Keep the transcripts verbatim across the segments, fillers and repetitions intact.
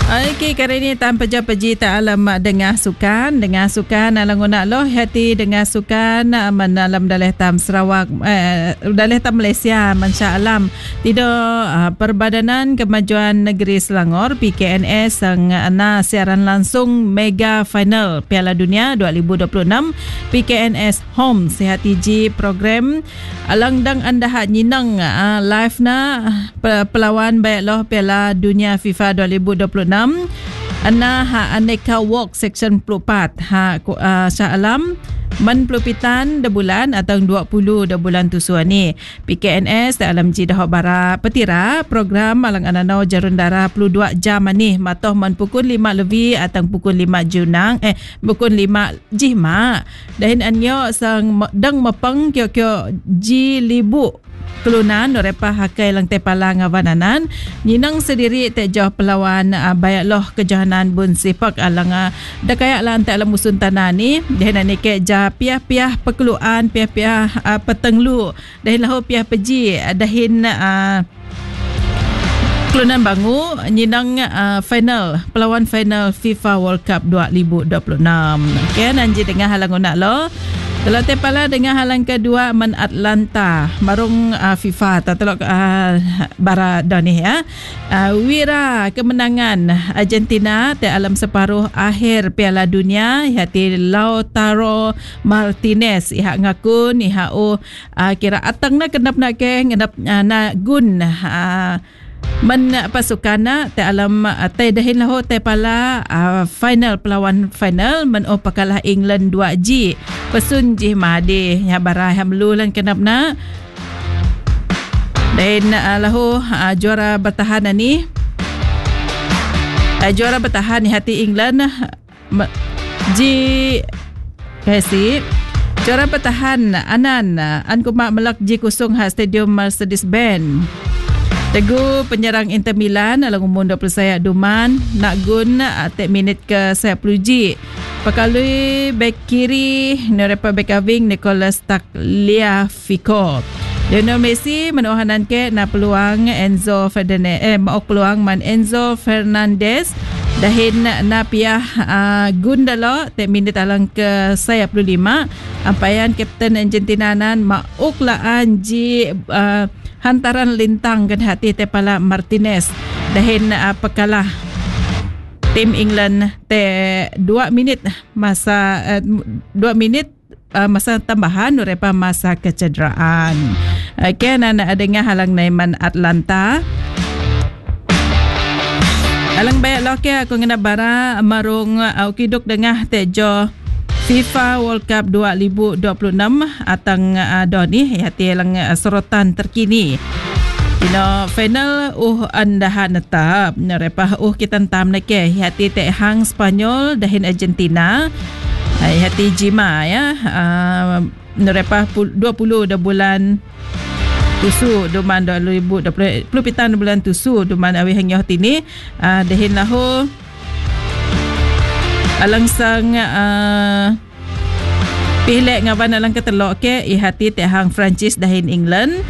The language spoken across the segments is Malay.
Okey, kali ini tanpa peji tak alam dengar sukan, dengar sukan alang unak loh hati dengar sukan menalam dalih tam Sarawak eh, dalih tam Malaysia Masya Alam. Tidak uh, Perbadanan Kemajuan Negeri Selangor P K N S sang ana siaran langsung mega final Piala Dunia dua ribu dua puluh enam P K N S Home sihat iji program alang dang anda hak nyinang uh, live na pelawan baik loh Piala Dunia FIFA dua ribu dua puluh enam ana ha aneka walk section dua puluh empat ha uh, Shah Alam men pelupitan de bulan atau dua puluh de bulan tu suani P K N S dalam ji dah bara petira program alang ananau jarun darah puluh dua jam ni matoh men pukul lima lebih atau pukul lima junang eh pukul lima jihma dahin anyo sang dang mapang kyo-kyo ji libu kelunan norepa hakai lang tepala ngawananan nyinang sendiri te jauh pelawan uh, bayak loh kejohanan bun sipak alang uh, dakayak lan te alam musun tanah ni dahin ni ke ja piah-piah pekeluan piah-piah uh, petenglu dahin lahu piah peji uh, dahin uh, kelunan bangu nyinang uh, final pelawan final FIFA World Cup dua ribu dua puluh enam. Okey nanti dengar halang unak lo. Kalau tepala dengan halang kedua men Atlanta marung uh, FIFA tatlok uh, bara doni ya. Uh, wira kemenangan Argentina te alam separuh akhir Piala Dunia hati Lautaro Martinez ihak ngakun ihak oh uh, kira atang na kenap nak ke ngenap uh, na gun uh, men pasukana te alam te dahin lahu te pala uh, final pelawan final men oh pakalah England dua G pesun ji made ya bara hamlu lan kenap na dan uh, lahu uh, juara bertahan ni uh, juara bertahan ni hati England uh, ji kasi juara bertahan anan uh, an kuma melak ji kusung ha stadium Mercedes-Benz. Tegu penyerang Inter Milan alang umur dua puluh saya Duman nak gun atek minit ke saya puluh G. Pakalui bek kiri nerepa bek aving Nicolas Tagliafico. Lionel Messi menohanan ke na peluang Enzo Fernandez eh mau peluang man Enzo Fernandez dahin na piah uh, gun dalo tek minit alang ke saya puluh lima ampayan Kapten Argentina nan mauk laan ji uh, hantaran lintang kan hati tepala Martinez dahin uh, pekalah tim England te dua minit masa uh, dua minit uh, masa tambahan nurepa masa kecederaan. Okey nana adanya halang naiman Atlanta alang bayak loke aku ngena bara marung uh, ukiduk dengah tejo FIFA World Cup dua ribu dua puluh enam atang uh, doni hati lang uh, sorotan terkini. Dino final uh andahan netap nerepah uh kita tam nak ke hati te hang Spanyol dahin Argentina. Hai hati jima ya uh, nerepah dua puluh de bulan tusu duman dua ribu dua puluh pelupitan bulan tusu duman awi hangyo tini uh, dahin lahu alang sang uh, pilek ngawan alang ketelok ke ihati tehang Francis dahin England.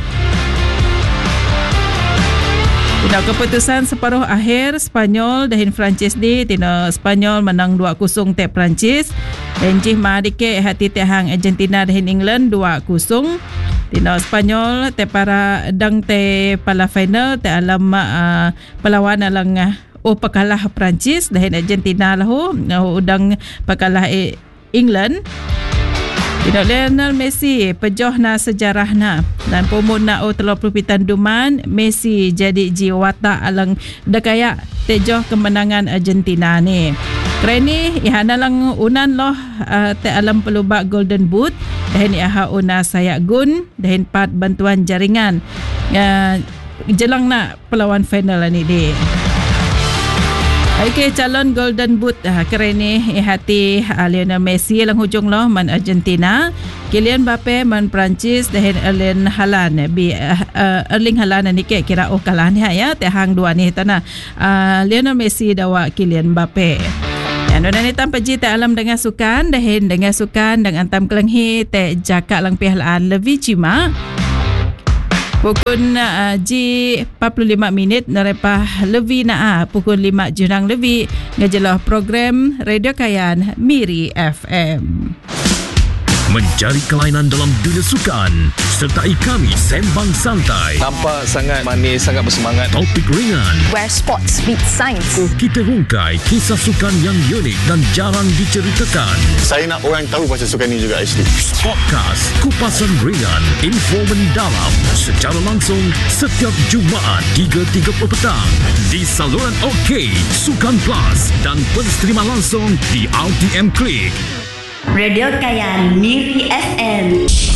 Tino keputusan separuh akhir Spanyol dahin Francis di tino Spanyol menang dua kosong te Francis dan jih madike ihati tehang Argentina dahin England dua kosong. Tino Spanyol te para dang te pala final te alam uh, pelawan alang uh, oh pakalah Perancis dahin Argentina lahu uh, udang pakalah eh, England. Tidak Lionel Messi pejoh na sejarah na dan pomon na o telur pelupitan duman Messi jadi jiwata alang dekaya tejoh kemenangan Argentina ni. Kreni ihana lang unan loh uh, te alam pelubak Golden Boot dahin iha una sayak gun dahin pat bantuan jaringan uh, jelang nak pelawan final ni di. Okey calon Golden Boot uh, kerana hati uh, Lionel Messi lang hujung loh man Argentina, Kylian Mbappe man Perancis dan Erling Haaland bi uh, uh, Erling Haaland ni ke kira oh kalah ni ya tehang dua ni tanah uh, Lionel Messi dawa Kylian Mbappe. Yang dona ni tanpa ji tak alam dengan sukan dahin dengan sukan dengan antam kelenghi te jakak lang pihlaan lebih cima Pukul uh, G empat puluh lima minit narepah levi na pukul lima jurang levi ngajelah program Radio Kayan Miri F M. Mencari kelainan dalam dunia sukan. Sertai kami sembang santai. Nampak sangat manis, sangat bersemangat. Topik ringan. Where sports meet science. Kita rungkai kisah sukan yang unik dan jarang diceritakan. Saya nak orang tahu pasal sukan ini juga actually. Podcast Kupasan Ringan, info mendalam secara langsung setiap Jumaat tiga tiga puluh petang di saluran OK, Sukan Plus dan pensterima langsung di R T M Klik. Radio Kayan Miri F M.